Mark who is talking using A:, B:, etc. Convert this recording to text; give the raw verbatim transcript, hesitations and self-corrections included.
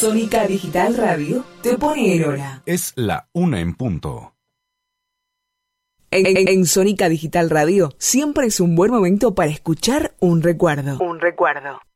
A: Sónica Digital Radio te pone en hora.
B: Es la una en punto.
A: En, en, en Sónica Digital Radio siempre es un buen momento para escuchar un recuerdo. Un recuerdo.